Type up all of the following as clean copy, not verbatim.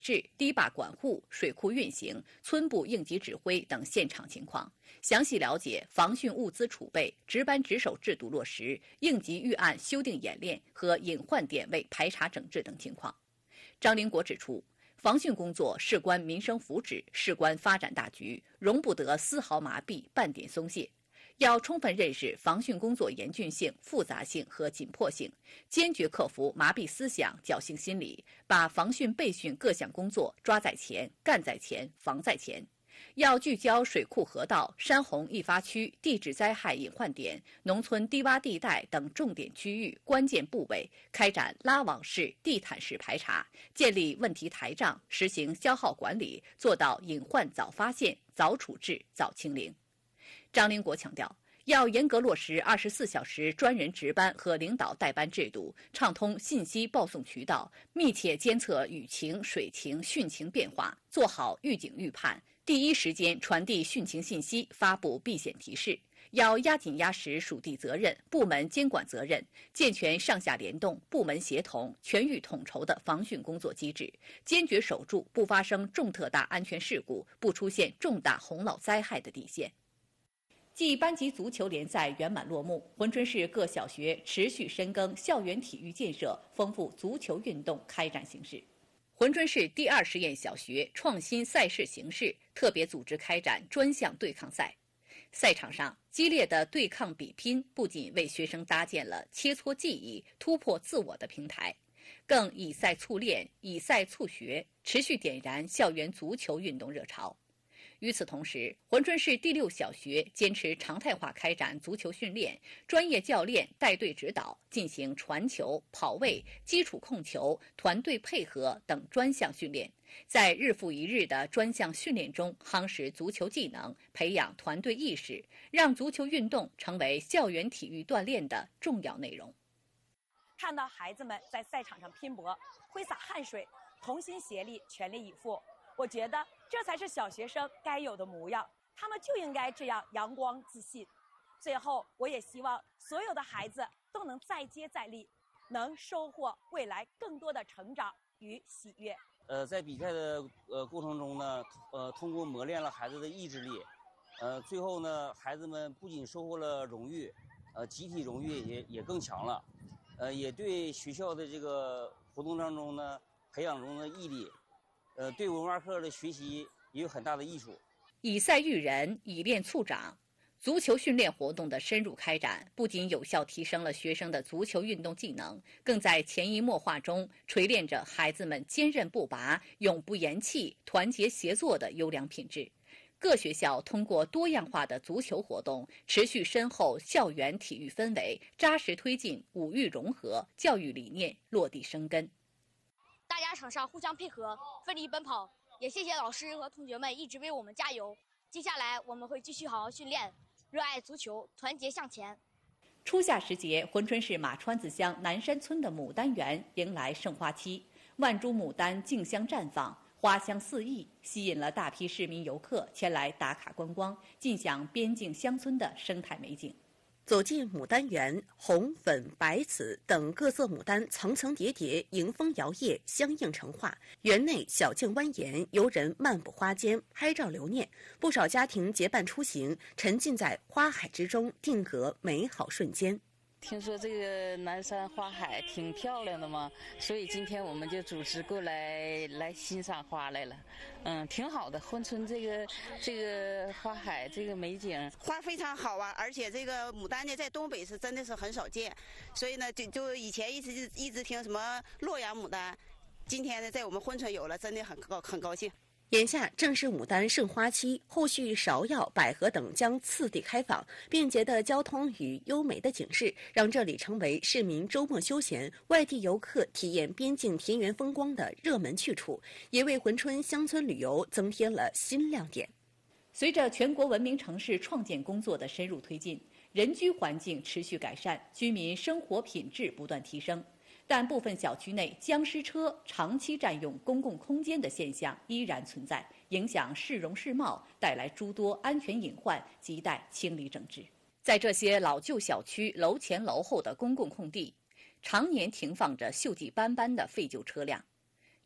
治、堤坝管护、水库运行、村部应急指挥等现场情况，详细了解防汛物资储备、值班值守制度落实、应急预案修订演练和隐患点位排查整治等情况。张灵国指出，防汛工作事关民生福祉，事关发展大局，容不得丝毫麻痹、半点松懈。要充分认识防汛工作严峻性、复杂性和紧迫性，坚决克服麻痹思想、侥幸心理，把防汛备汛各项工作抓在前、干在前、防在前。要聚焦水库河道、山洪易发区、地质灾害隐患点、农村低洼地带等重点区域、关键部位，开展拉网式、地毯式排查，建立问题台账，实行消耗管理，做到隐患早发现、早处置、早清零。张灵国强调，要严格落实24小时专人值班和领导带班制度，畅通信息报送渠道，密切监测雨情、水情、汛情变化，做好预警预判，第一时间传递汛情信息，发布避险提示。要压紧压实属地责任、部门监管责任，健全上下联动、部门协同、全域统筹的防汛工作机制，坚决守住不发生重特大安全事故、不出现重大洪涝灾害的底线。继班级足球联赛圆满落幕，珲春市各小学持续深耕校园体育建设，丰富足球运动开展形势。珲春市第2实验小学创新赛事形式，特别组织开展专项对抗赛。赛场上激烈的对抗比拼，不仅为学生搭建了切磋技艺、突破自我的平台，更以赛促练、以赛促学，持续点燃校园足球运动热潮。与此同时，珲春市第6小学坚持常态化开展足球训练，专业教练带队指导，进行传球、跑位、基础控球、团队配合等专项训练，在日复一日的专项训练中夯实足球技能，培养团队意识，让足球运动成为校园体育锻炼的重要内容。 看到孩子们在赛场上拼搏，挥洒汗水，同心协力，全力以赴，我觉得这才是小学生该有的模样，他们就应该这样阳光自信。最后，我也希望所有的孩子都能再接再厉，能收获未来更多的成长与喜悦。 在比赛的过程中呢，通过磨练了孩子的意志力，最后呢，孩子们不仅收获了荣誉，集体荣誉也更强了，也对学校的这个活动当中呢，培养中的毅力。对文化课的学习也有很大的益处。 以赛育人，以练促长。足球训练活动的深入开展，不仅有效提升了学生的足球运动技能，更在潜移默化中锤炼着孩子们坚韧不拔、永不言弃、团结协作的优良品质。各学校通过多样化的足球活动，持续深厚校园体育氛围，扎实推进五育融合教育理念落地生根。 大家场上互相配合，奋力奔跑，也谢谢老师和同学们一直为我们加油。接下来我们会继续好好训练，热爱足球，团结向前。 初夏时节，珲春市马川子乡南山村的牡丹园迎来盛花期，万株牡丹竞相绽放，花香四溢，吸引了大批市民游客前来打卡观光，尽享边境乡村的生态美景。 走进牡丹园，红、粉、白、紫等各色牡丹层层叠叠，迎风摇曳，相映成画。园内小径蜿蜒，游人漫步花间，拍照留念。不少家庭结伴出行，沉浸在花海之中，定格美好瞬间。 听说这个南山花海挺漂亮的嘛，所以今天我们就组织过来欣赏花来了。挺好的，珲春这个花海这个美景， 花非常好啊，而且这个牡丹呢，在东北是真的是很少见，所以呢，就以前一直听什么洛阳牡丹，今天呢，在我们珲春有了，真的很高兴。 眼下正是牡丹盛花期，后续芍药、百合等将次第开放，便捷的交通与优美的景致，让这里成为市民周末休闲、外地游客体验边境田园风光的热门去处，也为珲春乡村旅游增添了新亮点。 随着全国文明城市创建工作的深入推进，人居环境持续改善，居民生活品质不断提升。但部分小区内僵尸车长期占用公共空间的现象依然存在，影响市容市貌，带来诸多安全隐患，亟待清理整治。在这些老旧小区楼前楼后的公共空地，常年停放着锈迹斑斑的废旧车辆。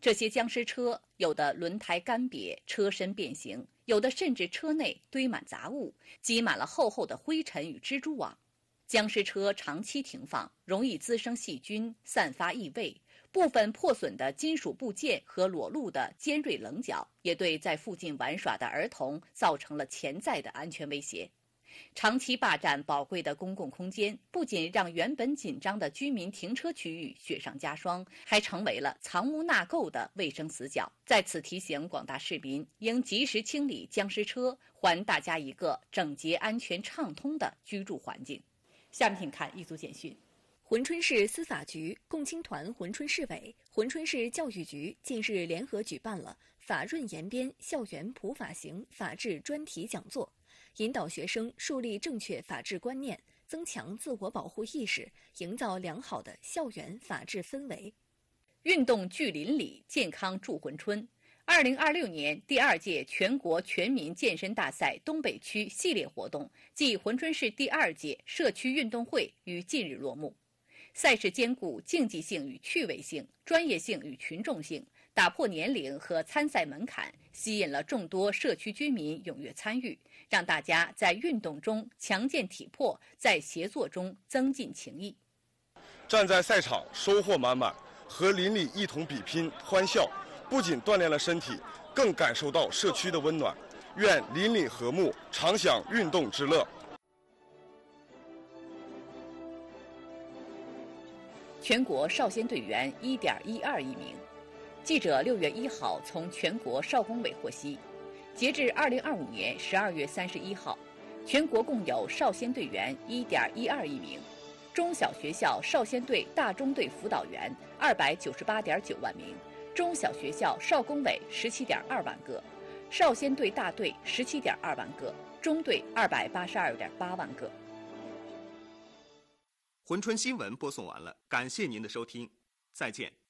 这些僵尸车有的轮胎干瘪，车身变形，有的甚至车内堆满杂物，积满了厚厚的灰尘与蜘蛛网。僵尸车长期停放，容易滋生细菌，散发异味。部分破损的金属部件和裸露的尖锐棱角，也对在附近玩耍的儿童造成了潜在的安全威胁。长期霸占宝贵的公共空间，不仅让原本紧张的居民停车区域雪上加霜，还成为了藏污纳垢的卫生死角。在此提醒广大市民，应及时清理僵尸车，还大家一个整洁、安全、畅通的居住环境。下面请看一组简讯。 珲春市司法局、共青团珲春市委、珲春市教育局近日联合举办了法润延边校园普法行法治专题讲座，引导学生树立正确法治观念，增强自我保护意识，营造良好的校园法治氛围。 运动聚邻里，健康助珲春。2026年第2届全国全民健身大赛东北区系列活动暨珲春市第2届社区运动会于近日落幕。赛事兼顾竞技性与趣味性、专业性与群众性，打破年龄和参赛门槛，吸引了众多社区居民踊跃参与，让大家在运动中强健体魄，在协作中增进情谊。 站在赛场收获满满，和邻里一同比拼欢笑，不仅锻炼了身体，更感受到社区的温暖。愿邻里和睦，常享运动之乐。 全国少先队员1.12亿名。记者6月1号从全国少工委获悉，截至2025年12月31号，全国共有少先队员1.12亿名，中小学校少先队大中队辅导员298.9万名，中小学校少工委17.2万个，少先队大队17.2万个，中队282.8万个。 珲春新闻播送完了，感谢您的收听，再见。